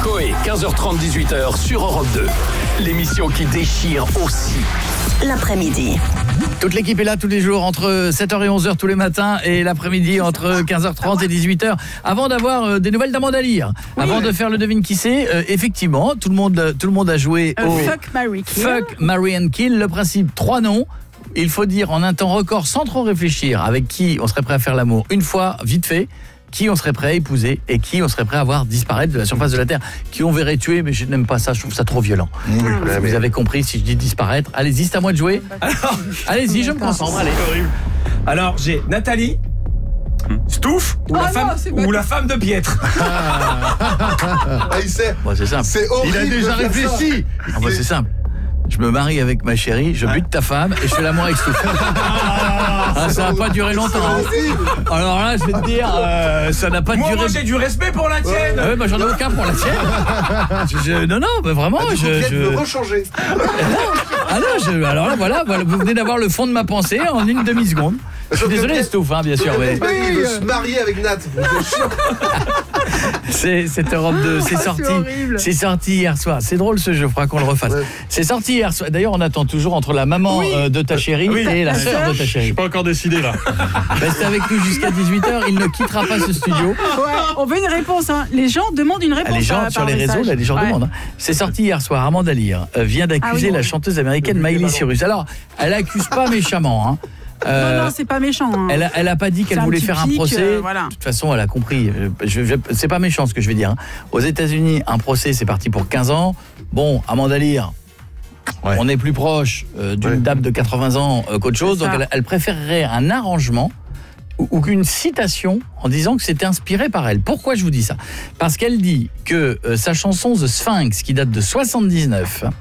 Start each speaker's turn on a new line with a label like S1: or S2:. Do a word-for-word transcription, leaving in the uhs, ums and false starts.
S1: Coé, quinze heures trente, dix-huit heures sur Europe deux. L'émission qui déchire aussi
S2: l'après-midi.
S3: Toute l'équipe est là tous les jours entre sept heures et onze heures tous les matins et l'après-midi entre quinze heures trente et dix-huit heures. Avant d'avoir euh, des nouvelles d'Amanda Lear, oui, avant oui. de faire le devine qui c'est, euh, effectivement, tout le monde tout le monde a joué
S4: euh,
S3: au
S4: Fuck, Marry, Kill.
S3: Fuck, Marry and Kill. Le principe, trois noms. Il faut dire en un temps record sans trop réfléchir avec qui on serait prêt à faire l'amour une fois, vite fait. Qui on serait prêt à épouser et qui on serait prêt à voir disparaître de la surface de la Terre, qui on verrait tuer, mais je n'aime pas ça, je trouve ça trop violent. Mmh, si mais... Vous avez compris, si je dis disparaître, allez-y, c'est à moi de jouer. Alors, allez-y, je me concentre, allez.
S5: Alors, j'ai Nathalie, Stouff ou,
S4: oh
S5: la,
S4: non,
S5: femme, ou la femme de Pietre.
S6: Ah, il sait.
S3: Bon, c'est simple.
S6: C'est horrible.
S3: Il a déjà réfléchi. Ah, bah, c'est simple. Je me marie avec ma chérie, je bute ta femme et je fais l'amour avec Stouff. Ah, ça n'a pas duré longtemps. Hein. Alors là, je vais te dire, euh, ça n'a pas
S5: moi,
S3: duré.
S5: Moi, j'ai du respect pour la tienne.
S3: Ouais, bah, j'en ai aucun pour la tienne. je, je, non, non, mais vraiment,
S6: ah,
S3: je.
S6: je veux rechanger.
S3: Ah non, je, alors là, voilà, voilà, vous venez d'avoir le fond de ma pensée en une demi-seconde. Je suis désolé, Stouff, hein, bien sûr.
S6: Mais... Il veut se marier avec Nat.
S3: C'est cette Europe deux, c'est
S4: oh,
S3: sorti.
S4: C'est,
S3: c'est sorti hier soir. C'est drôle ce jeu, il faudra qu'on le refasse. Ouais. C'est sorti hier soir. D'ailleurs, on attend toujours entre la maman oui. euh, de ta chérie oui. et la, la sœur de ta chérie.
S7: Je suis pas encore décidé là.
S3: Restez avec nous jusqu'à dix-huit heures, il ne quittera pas ce studio.
S4: Ouais, on veut une réponse hein. Les gens demandent une réponse.
S3: Ah, les gens
S4: par,
S3: sur
S4: par
S3: les
S4: message.
S3: réseaux, là, les gens
S4: ouais.
S3: demandent. Hein. C'est sorti hier soir. Amanda Lear euh, vient d'accuser ah, oui, la chanteuse américaine Miley Cyrus. Alors, elle accuse pas méchamment hein.
S4: Euh, non, non, c'est pas méchant. Hein.
S3: Elle, a, elle a pas dit qu'elle voulait faire un procès.
S4: Euh, voilà.
S3: De toute façon, elle a compris. Je, je, c'est pas méchant ce que je vais dire. Hein. Aux États-Unis, un procès, c'est parti pour quinze ans. Bon, Amanda Lear, ouais. on est plus proche euh, d'une ouais. dame de quatre-vingts ans euh, qu'autre chose. Donc, elle, elle préférerait un arrangement ou, ou qu'une citation en disant que c'était inspiré par elle. Pourquoi je vous dis ça ? Parce qu'elle dit que euh, sa chanson The Sphinx, qui date de soixante-dix-neuf,